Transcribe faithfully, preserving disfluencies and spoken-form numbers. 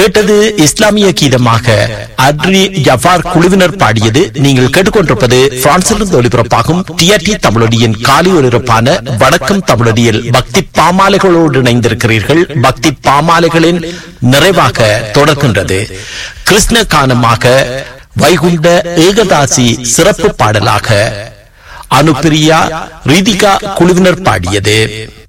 கேட்டது இஸ்லாமிய கீதமாக அட்ரி ஜஃபார் குழுவினர் பாடியது. நீங்கள் கேட்டுக்கொண்டிருப்பது பிரான்சிலிருந்து ஒலிபரப்பாகும் டிஆர்டி தமிழொலியின் காலை ஒலிபரப்பான வணக்கம் தமிழொலியில் பக்தி பாமாலைகளோடு இணைந்திருக்கிறீர்கள். பக்தி பாமாலைகளின் நிறைவாக தொடர்கின்றது கிருஷ்ண கானமாக வைகுண்ட ஏகதாசி சிறப்பு பாடலாக அனுப்பிரியா ரீதிகா குழுவினர் பாடியது.